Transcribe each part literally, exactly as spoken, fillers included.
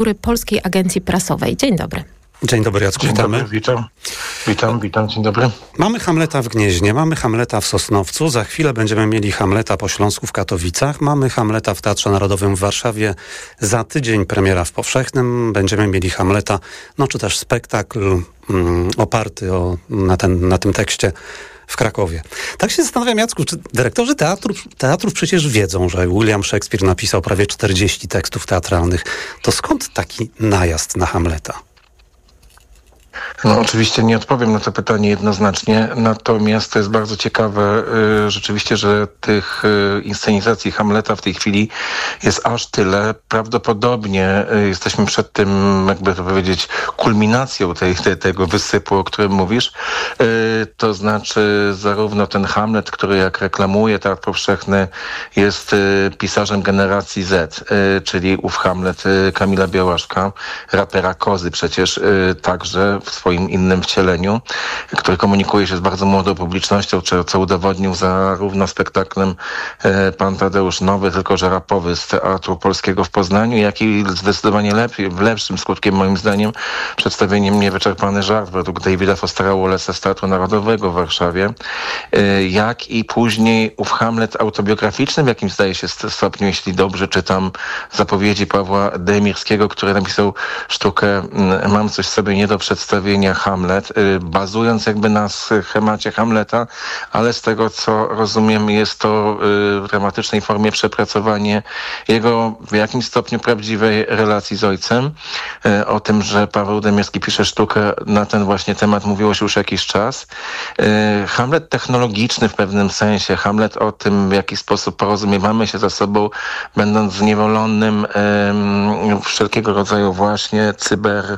Polskiej Agencji Prasowej. Dzień dobry. Dzień dobry, Jacku, Dzień witamy. Dobry, witam, witam, witam, dzień dobry. Mamy Hamleta w Gnieźnie, mamy Hamleta w Sosnowcu, za chwilę będziemy mieli Hamleta po Śląsku w Katowicach, mamy Hamleta w Teatrze Narodowym w Warszawie, za tydzień premiera w Powszechnym, będziemy mieli Hamleta, no czy też spektakl mm, oparty o, na, ten, na tym tekście w Krakowie. Tak się zastanawiam, Jacku, czy dyrektorzy teatrów, teatrów przecież wiedzą, że William Shakespeare napisał prawie czterdzieści tekstów teatralnych. To skąd taki najazd na Hamleta? No oczywiście nie odpowiem na to pytanie jednoznacznie, natomiast to jest bardzo ciekawe y, rzeczywiście, że tych y, inscenizacji Hamleta w tej chwili jest aż tyle. Prawdopodobnie y, jesteśmy przed tym, jakby to powiedzieć, kulminacją tej, tej, tego wysypu, o którym mówisz. Y, to znaczy zarówno ten Hamlet, który jak reklamuje Teatr Powszechny, jest y, pisarzem generacji Z, y, czyli ów Hamlet y, Kamila Białaszka, rapera Kozy przecież y, także w swoim innym wcieleniu, który komunikuje się z bardzo młodą publicznością, co, co udowodnił zarówno spektaklem e, pan Tadeusz Nowy, tylko że rapowy z Teatru Polskiego w Poznaniu, jak i zdecydowanie lepiej, lepszym skutkiem moim zdaniem przedstawieniem Niewyczerpany żart według Davida Fostera Wallace'a z Teatru Narodowego w Warszawie, e, jak i później ów Hamlet autobiograficzny w jakimś zdaje się stopniu, jeśli dobrze czytam zapowiedzi Pawła Demirskiego, który napisał sztukę Mam coś sobie nie do przedstawienia Hamlet, bazując jakby na schemacie Hamleta, ale z tego co rozumiem jest to w dramatycznej formie przepracowanie jego w jakimś stopniu prawdziwej relacji z ojcem. O tym, że Paweł Demirski pisze sztukę na ten właśnie temat mówiło się już jakiś czas. Hamlet technologiczny w pewnym sensie, Hamlet o tym w jaki sposób porozumiewamy się ze sobą, będąc zniewolonym wszelkiego rodzaju właśnie cyber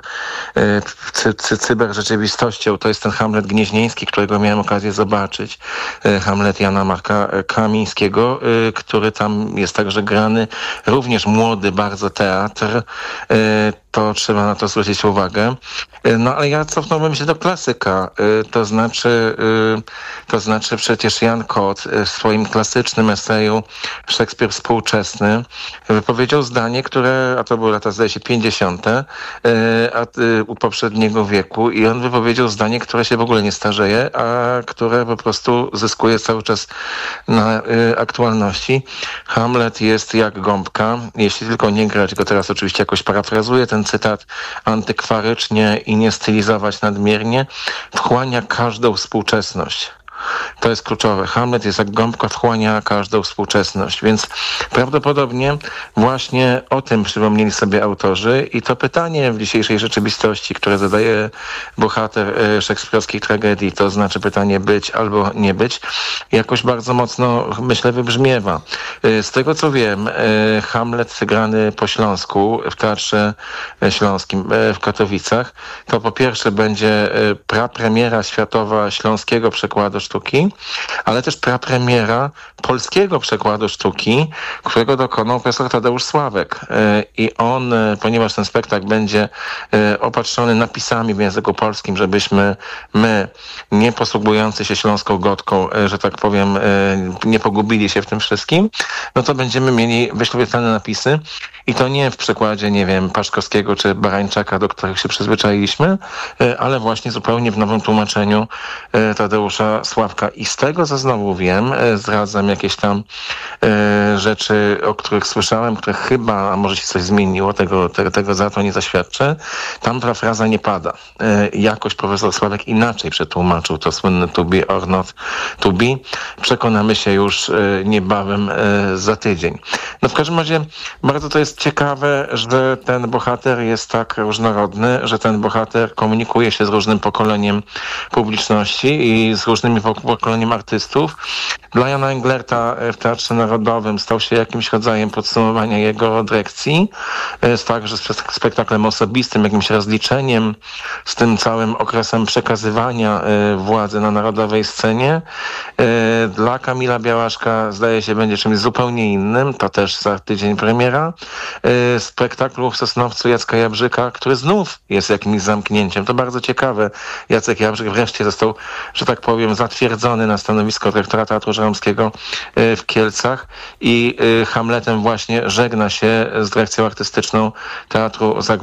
cy, cy, cyber rzeczywistością. To jest ten Hamlet gnieźnieński, którego miałem okazję zobaczyć. Hamlet Jana Marka Kamińskiego, który tam jest także grany. Również młody bardzo teatr. To trzeba na to zwrócić uwagę. No ale ja cofnąłbym się do klasyka. To znaczy, to znaczy przecież Jan Kot w swoim klasycznym eseju Szekspir współczesny wypowiedział zdanie, które, a to były lata zdaje się pięćdziesiąte a, u poprzedniego wieku i on wypowiedział zdanie, które się w ogóle nie starzeje, a które po prostu zyskuje cały czas na y, aktualności. Hamlet jest jak gąbka, jeśli tylko nie grać go teraz oczywiście jakoś parafrazuję ten cytat antykwarycznie i nie stylizować nadmiernie, wchłania każdą współczesność. To jest kluczowe. Hamlet jest jak gąbka, wchłania każdą współczesność, więc prawdopodobnie właśnie o tym przypomnieli sobie autorzy i to pytanie w dzisiejszej rzeczywistości, które zadaje bohater e, szekspirowskiej tragedii, to znaczy pytanie być albo nie być, jakoś bardzo mocno, myślę, wybrzmiewa. E, z tego co wiem, e, Hamlet grany po śląsku w Teatrze Śląskim e, w Katowicach, to po pierwsze będzie e, prapremiera światowa śląskiego przekładu sztuki, ale też prapremiera polskiego przekładu sztuki, którego dokonał profesor Tadeusz Sławek. I on, ponieważ ten spektakl będzie opatrzony napisami w języku polskim, żebyśmy my, nie posługujący się śląską gotką, że tak powiem, nie pogubili się w tym wszystkim, no to będziemy mieli wyświetlane napisy i to nie w przekładzie, nie wiem, Paszkowskiego czy Barańczaka, do których się przyzwyczailiśmy, ale właśnie zupełnie w nowym tłumaczeniu Tadeusza Sławka. I z tego, co znowu wiem, zdradzam jakieś tam e, rzeczy, o których słyszałem, które chyba, a może się coś zmieniło, tego, tego, tego za to nie zaświadczę. Tam ta fraza nie pada. E, jakoś profesor Sławek inaczej przetłumaczył to słynne to be or not to be. Przekonamy się już e, niebawem e, za tydzień. No w każdym razie bardzo to jest ciekawe, że ten bohater jest tak różnorodny, że ten bohater komunikuje się z różnym pokoleniem publiczności i z różnymi pokoleniem artystów. Dla Jana Englerta w Teatrze Narodowym stał się jakimś rodzajem podsumowania jego dyrekcji, z także spektaklem osobistym, jakimś rozliczeniem z tym całym okresem przekazywania władzy na narodowej scenie. Dla Kamila Białaszka zdaje się będzie czymś zupełnie innym, to też za tydzień premiera. Spektaklu w Sosnowcu Jacka Jabrzyka, który znów jest jakimś zamknięciem. To bardzo ciekawe. Jacek Jabrzyk wreszcie został, że tak powiem, zatwierdzony potwierdzony na stanowisko dyrektora Teatru Żeromskiego w Kielcach i Hamletem właśnie żegna się z dyrekcją artystyczną Teatru Zagłębia